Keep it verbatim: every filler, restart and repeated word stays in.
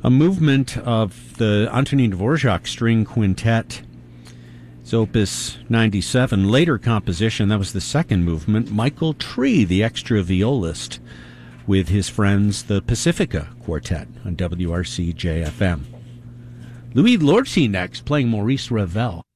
A movement of the Antonin Dvorak String Quintet. It's Opus ninety-seven. Later composition, that was the second movement. Michael Tree, the extra violist, with his friends, the Pacifica Quartet on W R C J F M. Louis Lortie next, playing Maurice Ravel.